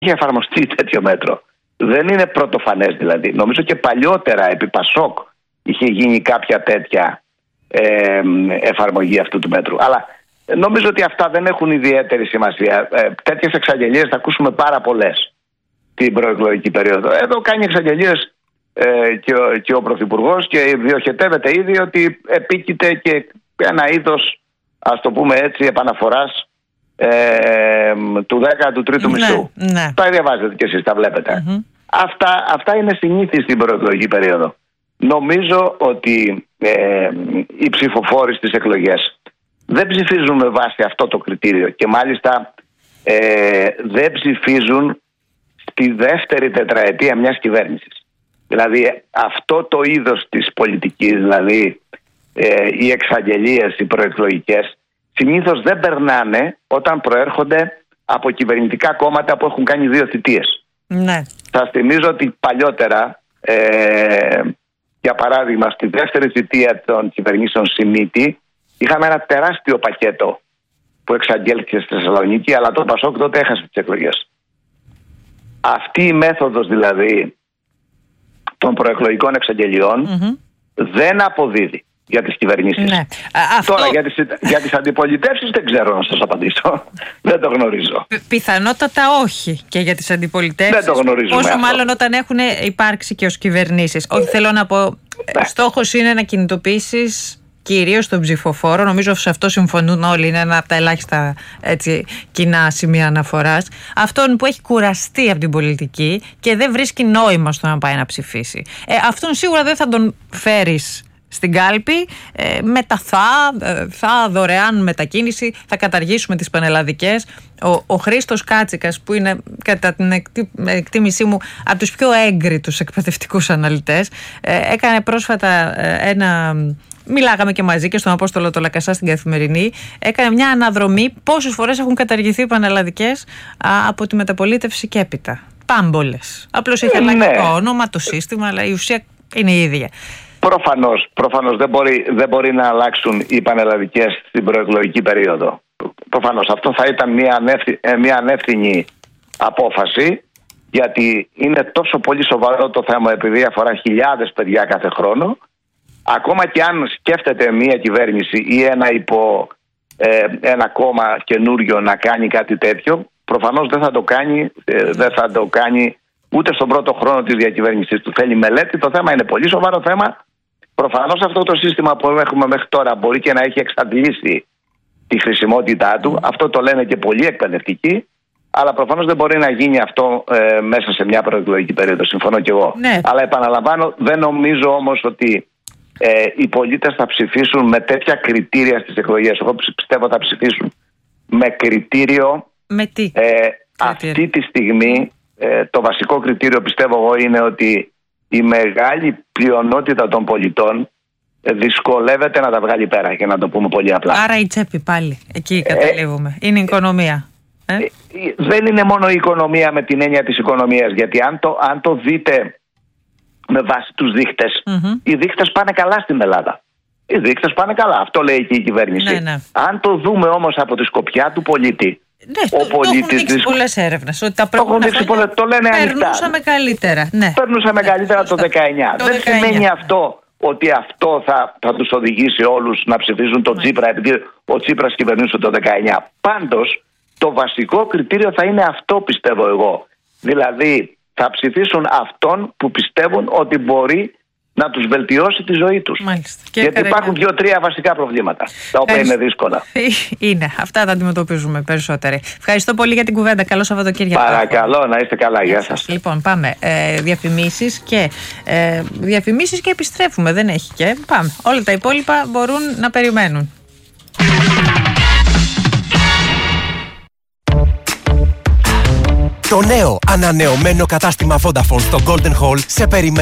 είχε εφαρμοστεί τέτοιο μέτρο. Δεν είναι πρωτοφανές δηλαδή. Νομίζω και παλιότερα επί Πασόκ είχε γίνει κάποια τέτοια εφαρμογή αυτού του μέτρου. Αλλά νομίζω ότι αυτά δεν έχουν ιδιαίτερη σημασία. Τέτοιες εξαγγελίες θα ακούσουμε πάρα πολλές την προεκλογική περίοδο. Εδώ κάνει εξαγγελίες και ο Πρωθυπουργός και διοχετεύεται ήδη ότι επίκειται και ένα είδος, ας το πούμε έτσι, επαναφοράς του 13ου μισθού. Ναι. Τα διαβάζετε κι εσείς, τα βλέπετε. Αυτά είναι συνήθεις στην προεκλογική περίοδο. Νομίζω ότι οι ψηφοφόροι στις εκλογές δεν ψηφίζουν με βάση αυτό το κριτήριο και μάλιστα δεν ψηφίζουν στη δεύτερη τετραετία μιας κυβέρνησης. Δηλαδή αυτό το είδος της πολιτικής, δηλαδή οι εξαγγελίες, οι προεκλογικές, συνήθως δεν περνάνε όταν προέρχονται από κυβερνητικά κόμματα που έχουν κάνει 2 θητείες. Ναι. Σας θυμίζω ότι παλιότερα, για παράδειγμα στη δεύτερη θητεία των κυβερνήσεων Σιμίτη, είχαμε ένα τεράστιο πακέτο που εξαγγέλθηκε στη Θεσσαλονίκη, αλλά το Πασόκ τότε έχασε τις εκλογές. Αυτή η μέθοδος δηλαδή των προεκλογικών εξαγγελιών δεν αποδίδει για τις κυβερνήσεις. Ναι. Τώρα για τις αντιπολιτεύσεις δεν ξέρω να σας απαντήσω. Δεν το γνωρίζω. Πιθανότατα όχι και για τις αντιπολιτεύσεις. Δεν το γνωρίζουμε. Πόσο αυτό. μάλλον όταν έχουν υπάρξει και ως κυβερνήσεις. Όχι, θέλω να πω, στόχος είναι να κινητοποιήσεις κυρίως τον ψηφοφόρο. Νομίζω σε αυτό συμφωνούν όλοι. Είναι ένα από τα ελάχιστα έτσι, κοινά σημεία αναφοράς. Αυτόν που έχει κουραστεί από την πολιτική και δεν βρίσκει νόημα στο να πάει να ψηφίσει. Αυτόν σίγουρα δεν θα τον φέρεις στην κάλπη με τα θα δωρεάν μετακίνηση, θα καταργήσουμε τις πανελλαδικές. Ο Χρήστος Κάτσικας, που είναι κατά την εκτίμησή μου από τους πιο έγκριτους εκπαιδευτικούς αναλυτές, έκανε πρόσφατα μιλάγαμε και μαζί και στον Απόστολο το Λακασά στην Καθημερινή, έκανε μια αναδρομή πόσες φορές έχουν καταργηθεί οι πανελλαδικές από τη μεταπολίτευση και έπειτα. Πάμπολες. Απλώς έχει αλλάξει το όνομα, το σύστημα, αλλά η ουσία είναι η ίδια. Προφανώς δεν μπορεί να αλλάξουν οι πανελλαδικές στην προεκλογική περίοδο. Προφανώς αυτό θα ήταν μια ανεύθυνη απόφαση, γιατί είναι τόσο πολύ σοβαρό το θέμα, επειδή αφορά χιλιάδες παιδιά κάθε χρόνο. Ακόμα και αν σκέφτεται μια κυβέρνηση ή ένα κόμμα καινούριο να κάνει κάτι τέτοιο, προφανώς δεν θα το κάνει ούτε στον πρώτο χρόνο της διακυβέρνησης του. Θέλει μελέτη, το θέμα είναι πολύ σοβαρό θέμα. Προφανώς αυτό το σύστημα που έχουμε μέχρι τώρα μπορεί και να έχει εξαντλήσει τη χρησιμότητά του. Αυτό το λένε και πολλοί εκπαιδευτικοί. Αλλά προφανώς δεν μπορεί να γίνει αυτό μέσα σε μια προεκλογική περίοδο. Συμφωνώ κι εγώ. Ναι. Αλλά επαναλαμβάνω, δεν νομίζω όμως ότι οι πολίτες θα ψηφίσουν με τέτοια κριτήρια στις εκλογές. Εγώ πιστεύω θα ψηφίσουν με κριτήριο. Με τι? Αυτή τη στιγμή το βασικό κριτήριο, πιστεύω εγώ, είναι ότι η μεγάλη πλειονότητα των πολιτών δυσκολεύεται να τα βγάλει πέρα, για να το πούμε πολύ απλά. Άρα η τσέπη πάλι, εκεί καταλήγουμε. Είναι η οικονομία. Δεν είναι μόνο η οικονομία με την έννοια της οικονομίας, γιατί αν το δείτε με βάση τους δείχτες, οι δείχτες πάνε καλά στην Ελλάδα. Οι δείχτες πάνε καλά, αυτό λέει και η κυβέρνηση. Ναι. Αν το δούμε όμως από τη σκοπιά του πολίτη, ο πολίτης, έχουν δείξει πολλές έρευνες ότι τα προηγούμενα χρόνια το λένε ανοιχτά. Περνούσαμε καλύτερα. Ναι. Περνούσαμε καλύτερα το 19. Δεν σημαίνει αυτό ότι αυτό θα τους οδηγήσει όλους να ψηφίζουν τον Τσίπρα, επειδή ο Τσίπρας κυβερνούσε το 19. Πάντως, το βασικό κριτήριο θα είναι αυτό, πιστεύω εγώ. Δηλαδή, θα ψηφίσουν αυτόν που πιστεύουν ότι μπορεί να τους βελτιώσει τη ζωή τους. Μάλιστα. Γιατί υπάρχουν 2-3 βασικά προβλήματα, τα οποία είναι δύσκολα. Είναι. Αυτά τα αντιμετωπίζουμε περισσότεροι. Ευχαριστώ πολύ για την κουβέντα. Καλό Σαββατοκύριακο. Παρακαλώ, να είστε καλά. Γεια σας. Λοιπόν, πάμε. Διαφημίσεις και επιστρέφουμε. Δεν έχει και. Πάμε. Όλα τα υπόλοιπα μπορούν να περιμένουν. Το νέο ανανεωμένο κατάστημα Vodafone στο Golden Hall σε περιμένει.